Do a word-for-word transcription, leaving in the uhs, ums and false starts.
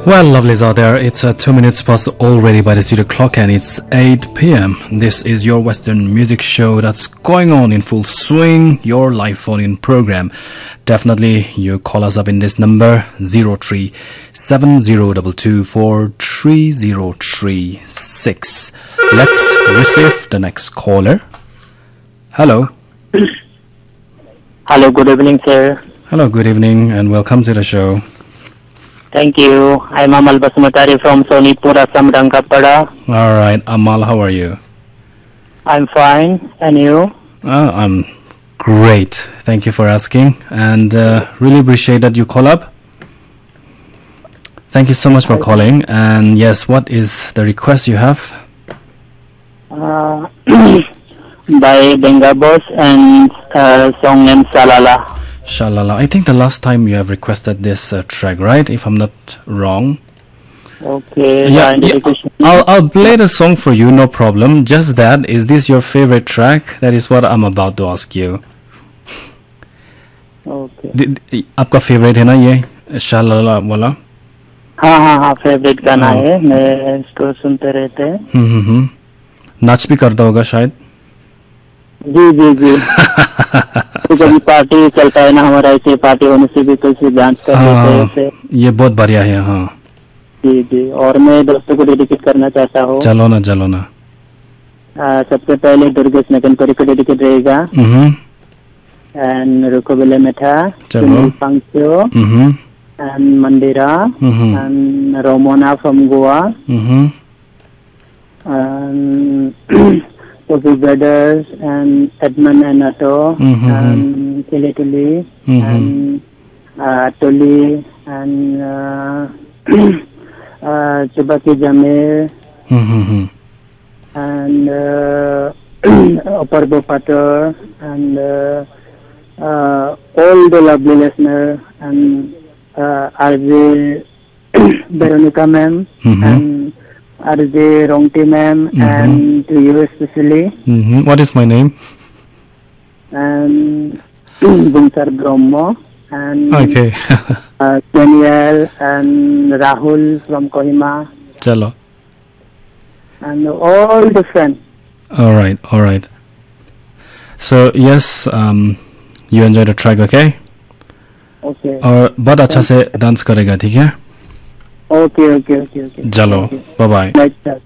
Well, lovelies out there, it's uh, two minutes past already by the studio clock and it's eight p m This is your Western music show that's going on in full swing, your live phone-in program. Definitely, you call us up in this number, zero three seven zero two two four three zero three six. Let's receive the next caller. Hello. Hello, good evening, sir. Hello, good evening and welcome to the show. Thank you. I'm Amal Basumatari from Sonipur, Assam, Rangkapada. All right, Amal, how are you? I'm fine. And you? Uh, I'm great. Thank you for asking. And uh, really appreciate that you call up. Thank you so much for calling. And yes, what is the request you have? Uh, by Benga Boss and uh, song named Salala. Shalala. I think the last time you have requested this uh, track, right? If I'm not wrong. Okay. Yeah, yeah. I'll, I'll play the song for you, no problem. Just that, is this your favorite track? That is what I'm about to ask you. Okay. आपका favorite है ना ये Shalala वाला? हाँ हाँ हाँ favorite गाना है. मैं इसको सुनते रहते हैं. हम्म हम्म हम्म. नाच भी करता होगा शायद. जी जी जी. कभी पार्टी चलता है ना हमारा, ऐसे पार्टी होने से भी कैसे डांस कर लेते हैं. ये बहुत बढ़िया है. हाँ जी जी. और मैं दोस्तों को डेडिकेट करना चाहता हूँ. चलो ना चलो ना. सबसे पहले दुर्गेश नगनपुरी को डेडिकेट रहेगा. And रुकोबेले मेठा, Sunil पंक्चो, and Mandira, and रोमोना from Goa, Sophie Brothers and Edmund and Otto, mm-hmm. and Tilly Tilly, mm-hmm. and uh, Tolly, and uh, uh, Chubaki Jamil, mm-hmm. and uh, Oparbo Pater, and uh, uh, all the lovely listeners, and uh, R J Veronica ma'am, mm-hmm. and R J Rongti ma'am, mm-hmm. and to you especially. Mm-hmm. What is my name? And Gunsar Brahmo, and okay. uh, Daniel and Rahul from Kohima. Chalo. And all the friends. All right, all right. So yes, um, you enjoy the track, okay? Okay. और बहुत अच्छा से dance करेगा, ठीक है? Okay, okay, okay, okay. चलो, bye bye.